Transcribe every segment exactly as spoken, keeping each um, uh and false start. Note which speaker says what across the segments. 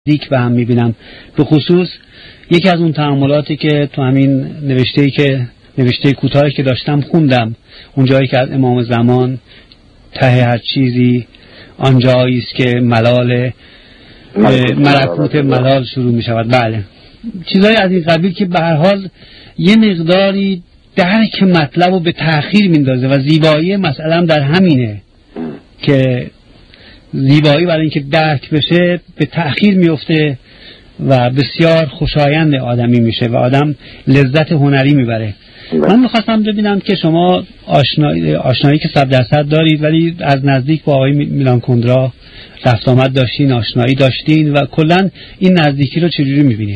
Speaker 1: دیک به هم میبینم. به خصوص یکی از اون تأملاتی که تو همین نوشته‌ای که نوشته کوتاهی که داشتم خوندم، اون جایی که از امام زمان ته هر چیزی آنجایی است که ملال ملکوت ملال شروع می شود. بله، چیزایی از این قبیل که به هر حال یه مقداری درک مطلب رو به تأخیر میندازه و زیبایی مسئله هم در همینه که زیبایی برای اینکه درک بشه به تأخیر میفته و بسیار خوشایند آدمی میشه و آدم لذت هنری میبره. من میخواستم ببینم که شما آشنایی, آشنایی که صد درصد دارید ولی از نزدیک با آقای میلان کندرا رفت آمد داشتین، آشنایی داشتین و کلا این نزدیکی رو چجوری میبینید؟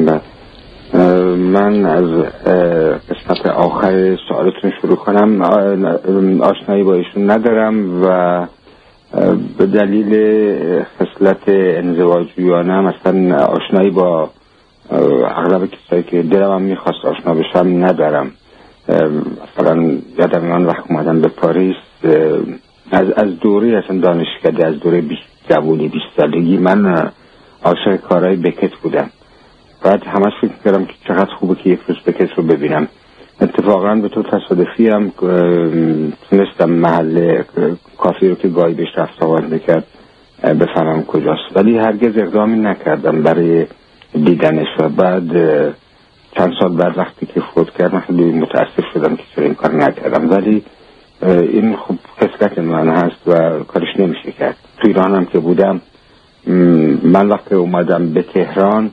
Speaker 2: من از قسمت آخر سوالتون شروع کنم. آشنایی با ایشون ندارم و به دلیل خصلت انزواجویانه هم اصلا آشنایی با اغلب کسایی که دلم هم میخواست آشنا بشم ندارم. مثلا یادم من وقت اومدم به پاریس از از دوره اصلا دانشکده، از دوره جوانی بیست سالگی من عاشق کارهای بکت بودم. بعد همش فکر کردم که چقدر خوبه که یک روز بکت رو ببینم. اتفاقا به طور تصادفی هم تونستم محل کافی رو که گاهی بهش رفت آمد میکرد بفهمم کجاست، ولی هرگز اقدامی نکردم برای دیدنش. و بعد چند سال بعد وقتی که فوت کرد من خیلی متاسف شدم که چرا این کار نکردم، ولی این خب خصلت من هست و کارش نمیشه کرد. تو ایران هم که بودم، من وقتی اومدم به تهران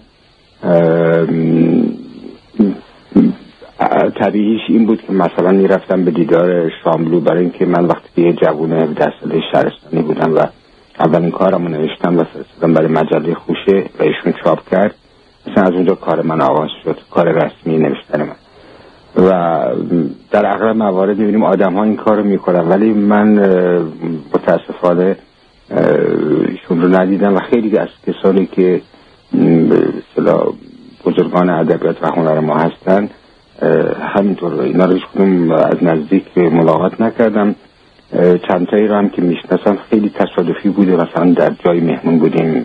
Speaker 2: طبیعیش این بود که مثلا میرفتم به دیدار شاملو، برای اینکه من وقتی یه جوون هفده ساله شهرستانی بودم و اولین کارمو نوشتم و فرستادم برای مجله خوشه و ایشون چاپ کرد. مثلا از اونجا کار من آغاز شد، کار رسمی نوشتن من. و در اغلب موارد میبینیم آدم ها این کار رو میکنن، ولی من متاسفانه ایشون رو ندیدم و خیلی از کسانی که مثلا بزرگان ادبیات و هنر ما هستن همینطور اینا رو هیچ کدوم از نزدیک ملاقات نکردم. چند تایی رو هم که میشناسم خیلی تصادفی بوده، مثلا در جای مهمون بودیم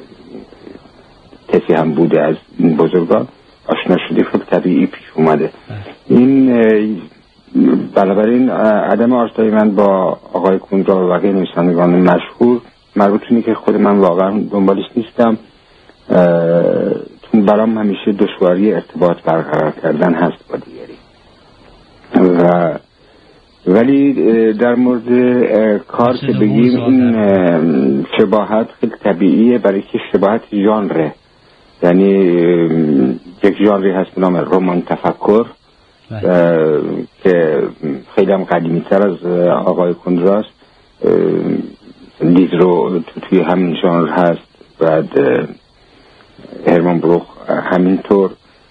Speaker 2: کسی هم بوده از این بزرگان آشنا شدی، خیلی طبیعی پیش اومده. این بنابراین عدم آشنایی من با آقای کندرا و بقیه نویسندگان مشهور مربوط اینه که خود من واقعا دنبالش نیستم، چون برام همیشه دشواری ارتباط برقرار کردن هست با دیگری. و ولی در مورد کار که بگیم این شباهت خیلی طبیعیه، برای که شباهت ژانره، یعنی یک ژانری هست به نام رمان تفکر که خیلی هم قدیمی تر از آقای کندراست. دیدرو تو توی همین ژانر هست، بعد هرمان بروخ همینطور،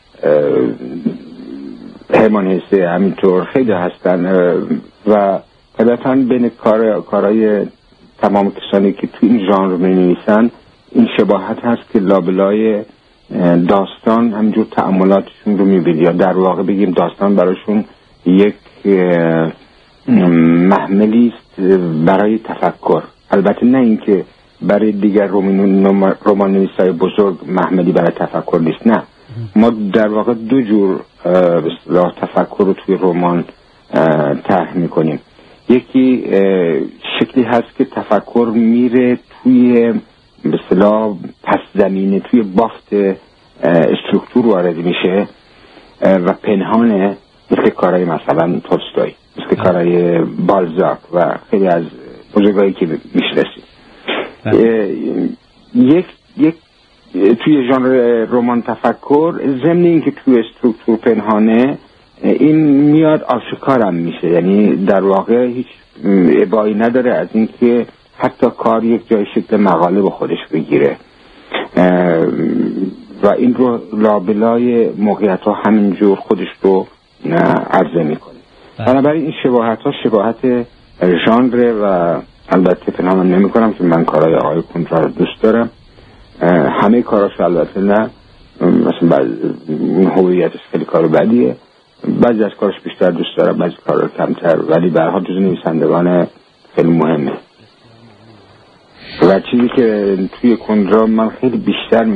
Speaker 2: هرمان هسه همینطور، خیلی هستن. و طبعا بین کار کارهای تمام کسانی که تو این ژانر می‌نویسن این شباهت هست که لابلای داستان همینجور تأملاتشون رو می‌بینی، یا در واقع بگیم داستان براشون یک محملی است برای تفکر. البته نه اینکه برای دیگر رمان نویسای بزرگ محملی برای تفکر نیست، نه، ما در واقع دو جور به تفکر رو توی رمان طرح میکنیم. یکی شکلی هست که تفکر میره توی به اصطلاح پس زمینه، توی بافت استرکتور وارد میشه و پنهانه، مثل کارهای مثلا تولستوی، مثل کارهای بالزاک و خیلی از بزرگایی که میشناسید. یک یک توی ژانر رمان تفکر ضمن این که توی استرکتور پنهانه این میاد آشکارم میشه، یعنی در واقع هیچ ابایی نداره از اینکه حتی کار یک جای شکل مقاله به خودش بگیره و این رو لابلای موقعیت ها همینجور خودش رو عرضه میکنه. بنابراین این شباهت ها شباهت ژانر و البته پنهان نمی کنم که من کارهای آقای کندرا رو دوست دارم، همه کاراش البته نه، مثلا بعض هویتش خیلی کار بدیه، بعضی از کارش بیشتر دوست دارم، بعضی کارا کمتر، ولی به هر حال جزو نویسندگان خیلی مهمه. و چیزی که توی کندرا من خیلی بیشتر